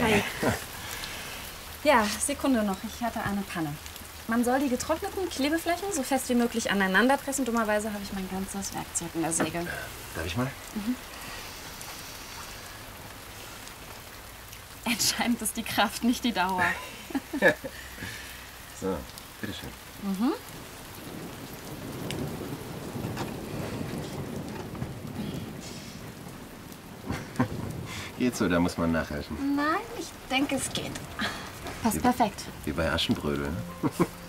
Hi. Ja, Sekunde noch. Ich hatte eine Panne. Man soll die getrockneten Klebeflächen so fest wie möglich aneinander pressen. Dummerweise habe ich mein ganzes Werkzeug in der Säge. Darf ich mal? Entscheidend ist die Kraft, nicht die Dauer. So, bitteschön. Geht so, da muss man nachhelfen. Nein, ich denke, es geht. Passt perfekt. Wie bei Aschenbrödel. Ne?